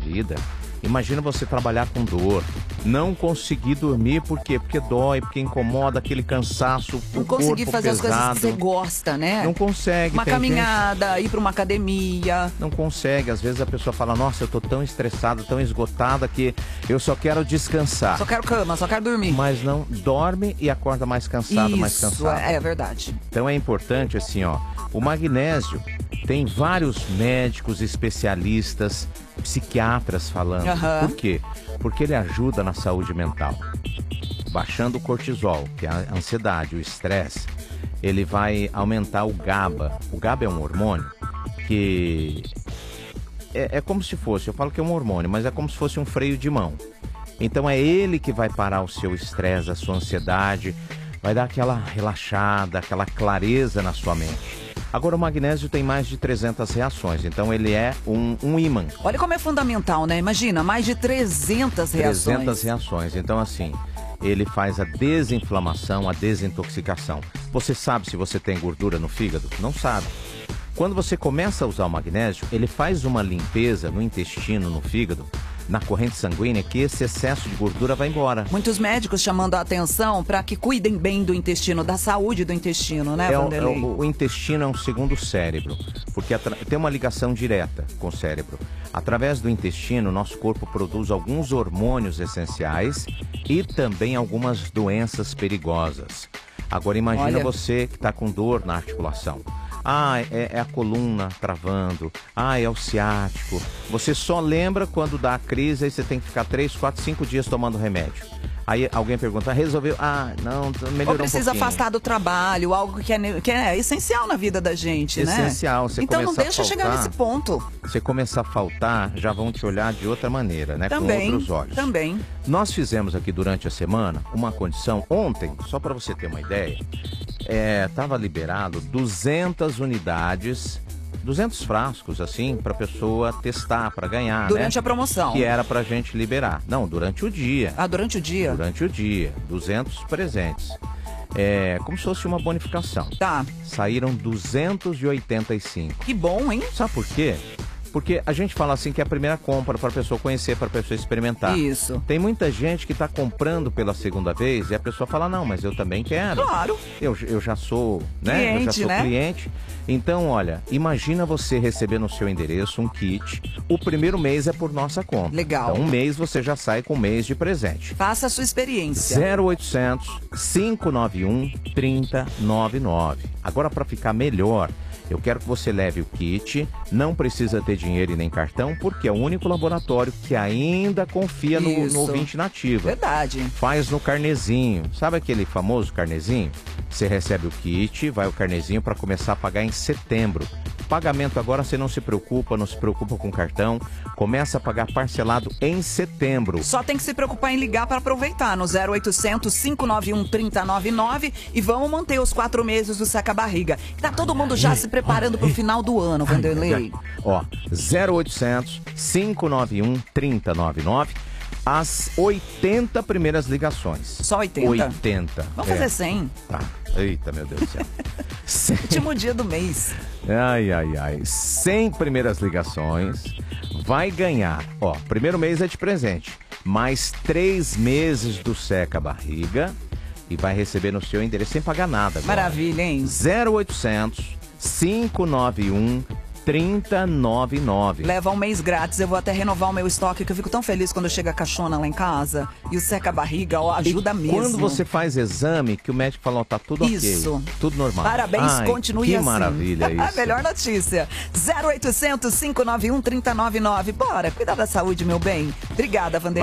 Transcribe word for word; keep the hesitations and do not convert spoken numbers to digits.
vida. Imagina você trabalhar com dor, não conseguir dormir, por quê? Porque dói, porque incomoda, aquele cansaço, o Não conseguir corpo fazer pesado. as coisas que você gosta, né? Não consegue. Uma tem caminhada, gente... ir para uma academia. Não consegue. Às vezes a pessoa fala, nossa, eu tô tão estressada, tão esgotada que eu só quero descansar. Só quero cama, só quero dormir. Mas não, dorme e acorda mais cansado, Isso, mais cansado. é, é verdade. Então é importante assim, ó, o magnésio tem vários médicos, especialistas, psiquiatras falando. Uhum. Por quê? Porque ele ajuda na saúde mental. Baixando o cortisol, que é a ansiedade, o estresse, ele vai aumentar o GABA. O GABA é um hormônio que é, é como se fosse, eu falo que é um hormônio, mas é como se fosse um freio de mão. Então é ele que vai parar o seu estresse, a sua ansiedade, vai dar aquela relaxada, aquela clareza na sua mente. Agora, o magnésio tem mais de trezentas reações, então ele é um, um ímã. Olha como é fundamental, né? Imagina, mais de trezentas reações. trezentas reações, então assim, ele faz a desinflamação, a desintoxicação. Você sabe se você tem gordura no fígado? Não sabe. Quando você começa a usar o magnésio, ele faz uma limpeza no intestino, no fígado, na corrente sanguínea, que esse excesso de gordura vai embora. Muitos médicos chamando a atenção para que cuidem bem do intestino, da saúde do intestino, né, é Vanderlei? o, é o, o intestino é um segundo cérebro, porque tem uma ligação direta com o cérebro. Através do intestino, nosso corpo produz alguns hormônios essenciais e também algumas doenças perigosas. Agora imagina Olha... você que está com dor na articulação. Ah, é, é a coluna travando. Ah, é o ciático. Você só lembra quando dá a crise e você tem que ficar três, quatro, cinco dias tomando remédio. Aí alguém pergunta, resolveu? Ah, não, melhorou Ou precisa um pouquinho. afastar do trabalho, algo que é, que é essencial na vida da gente, essencial, né? Essencial. Você então não deixa faltar, chegar nesse ponto. Você começar a faltar, já vão te olhar de outra maneira, né? Também, com outros olhos. Também. Nós fizemos aqui durante a semana uma condição, ontem, só para você ter uma ideia, estava é, liberado duzentas unidades, duzentos frascos, assim, para a pessoa testar, para ganhar, Durante né? a promoção. Que era para a gente liberar. Não, durante o dia. Ah, durante o dia? Durante o dia. duzentos presentes. É como se fosse uma bonificação. Tá. Saíram duzentos e oitenta e cinco. Que bom, hein? Sabe por quê? Porque a gente fala assim que é a primeira compra para a pessoa conhecer, para a pessoa experimentar. Isso. Tem muita gente que está comprando pela segunda vez e a pessoa fala, não, mas eu também quero. Claro. Eu, eu já sou, né? Cliente, eu já sou né? cliente. Então, olha, imagina você receber no seu endereço um kit. O primeiro mês é por nossa conta. Legal. Então, um mês você já sai com um mês de presente. Faça a sua experiência. zero oitocentos, cinco nove um, três zero nove nove. Agora, para ficar melhor, eu quero que você leve o kit, não precisa ter dinheiro e nem cartão, porque é o único laboratório que ainda confia no, no ouvinte nativa. Verdade. Faz no carnezinho. Sabe aquele famoso carnezinho? Você recebe o kit, vai o carnezinho para começar a pagar em setembro. Pagamento agora você não se preocupa, não se preocupa com cartão, começa a pagar parcelado em setembro. Só tem que se preocupar em ligar para aproveitar no zero oitocentos, cinco nove um, três zero nove nove e vamos manter os quatro meses do Saca-Barriga. Tá todo mundo já se preparando para o final do ano, Vanderlei. Ó, zero oitocentos, cinco nove um, três zero nove nove. As oitenta primeiras ligações. Só oitenta? oitenta. Vamos fazer cem. Tá. Eita, meu Deus do céu. cem. Último dia do mês. Ai, ai, ai. cem primeiras ligações. Vai ganhar. Ó, primeiro mês é de presente. Mais três meses do Seca-Barriga. E vai receber no seu endereço sem pagar nada agora. Maravilha, hein? zero oitocentos, cinco nove um, três zero nove nove. Leva um mês grátis, eu vou até renovar o meu estoque, que eu fico tão feliz quando chega a caixona lá em casa. E o seca-barriga, ó, ajuda e mesmo. Quando você faz exame, que o médico fala, ó, tá tudo isso. ok, tudo normal. Parabéns, Ai, continue que assim. Que maravilha isso. Melhor notícia. zero oitocentos, cinco nove um, três zero nove nove. Bora, cuidar da saúde, meu bem. Obrigada, Vanderlei.